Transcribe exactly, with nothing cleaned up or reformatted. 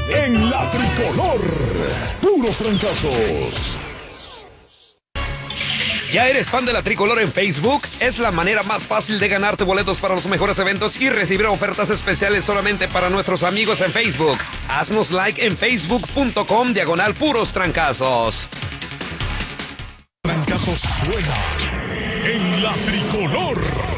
en la tricolor. Puros trancazos. ¿Ya eres fan de la Tricolor en Facebook? Es la manera más fácil de ganarte boletos para los mejores eventos y recibir ofertas especiales solamente para nuestros amigos en Facebook. Haznos like en facebook.com diagonal puros trancazos. Trancazos suena en la Tricolor.